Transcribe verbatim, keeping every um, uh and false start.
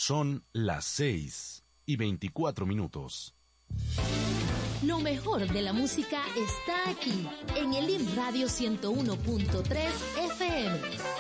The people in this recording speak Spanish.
Son las seis y veinticuatro minutos. Lo mejor de la música está aquí, en el I M Radio ciento uno punto tres F M.